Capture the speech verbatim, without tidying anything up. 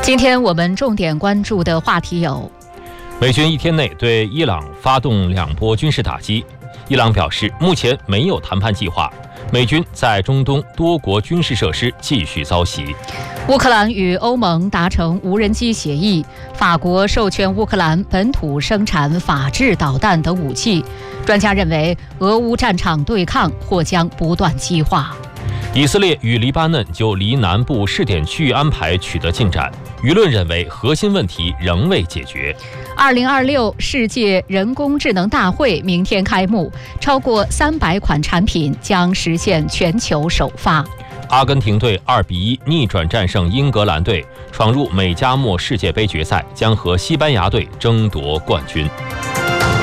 今天我们重点关注的话题有： 美军一天内对伊朗发动两波军事打击，伊朗表示目前没有谈判计划。美军在中东多国军事设施继续遭袭。 乌克兰与欧盟达成无人机协议，法国授权乌克兰本土生产法制导弹等武器。专家认为，俄乌战场对抗或将不断激化。 以色列与黎巴嫩就离南部试点区域安排取得进展，舆论认为核心问题仍未解决。 二零二六世界人工智能大会明天开幕，超过三百款产品将实现全球首发。 阿根廷队二比一逆转战胜英格兰队，闯入美加墨世界杯决赛，将和西班牙队争夺冠军。